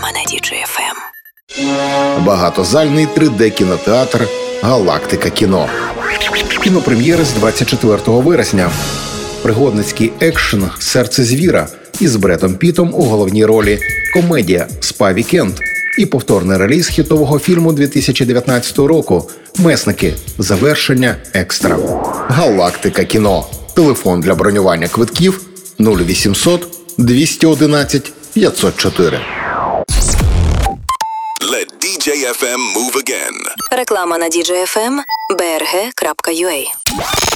Реклама на Діджей ФМ. Багатозальний 3D-кінотеатр «Галактика кіно». Кінопрем'єри з 24 вересня. Пригодницький екшн «Серце звіра» із Бредом Піттом у головній ролі, комедія «Спа-вікенд» і повторний реліз хітового фільму 2019 року «Месники. Завершення екстра». «Галактика кіно». Телефон для бронювання квитків 0800 211 504. Let DJ FM move again. Реклама на Діджей ФМ. brg.ua